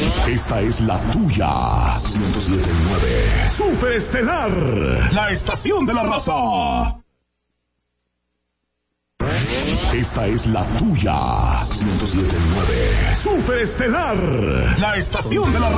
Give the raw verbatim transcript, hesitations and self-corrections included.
Esta es la tuya. ciento siete punto nueve. Super Estelar, la estación de la raza. Esta es la tuya. ciento siete punto nueve. Super Estelar, la estación de la raza.